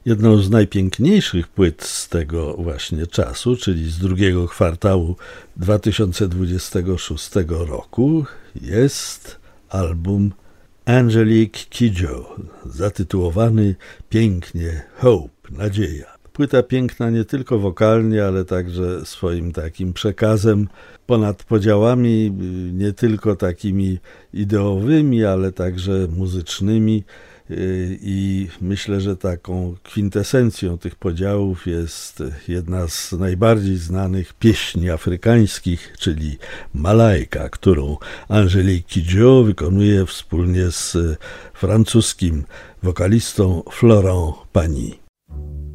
Jedną z najpiękniejszych płyt z tego właśnie czasu, czyli z drugiego kwartału 2026 roku, jest album Angelique Kidjo, zatytułowany pięknie Hope, nadzieja. Płyta piękna nie tylko wokalnie, ale także swoim takim przekazem ponad podziałami, nie tylko takimi ideowymi, ale także muzycznymi. I myślę, że taką kwintesencją tych podziałów jest jedna z najbardziej znanych pieśni afrykańskich, czyli Malaika, którą Angelique Kidjo wykonuje wspólnie z francuskim wokalistą Florent Pagny.